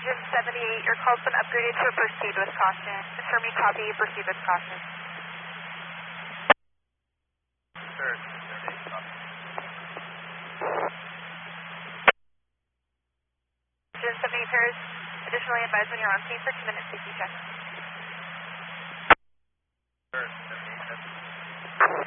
Engine 78, your call's been upgraded to a proceed with caution. Confirm you copy, proceed with caution. Sure, 78, copy. Engine 78 pairs, additionally advise when you're on scene for 2 minutes safety check. Sure.